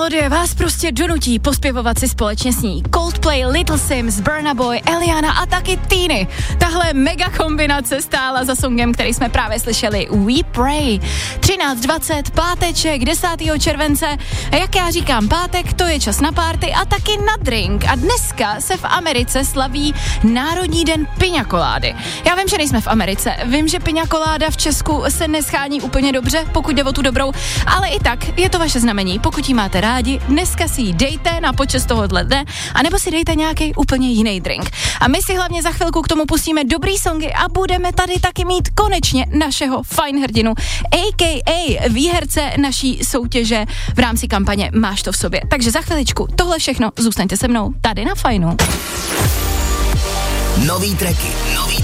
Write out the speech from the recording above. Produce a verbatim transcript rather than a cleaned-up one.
melodie vás prostě donutí pospěvovat si společně s ní. Coldplay, Little Sims, Burna Boy, Eliana a taky Teeny. Tahle mega kombinace stála za songem, který jsme právě slyšeli, We Pray. třináct dvacet, páteček, desátého července. A jak já říkám, pátek, to je čas na párty a taky na drink. A dneska se v Americe slaví Národní den piňakolády. Já vím, že nejsme v Americe. Vím, že piňakoláda v Česku se neschání úplně dobře, pokud jde o tu dobrou, ale i tak je to vaše znamení. Pokud ji máte rádi, dneska si ji dejte na počest tohohle dne, anebo si dejte nějaký úplně jiný drink. A my si hlavně za chvilku k tomu pustíme dobrý songy a budeme tady taky mít konečně našeho fajn hrdinu, a ká a výherce naší soutěže v rámci kampaně Máš to v sobě. Takže za chviličku tohle všechno, zůstaňte se mnou tady na Fajnu. Nový tracky, nový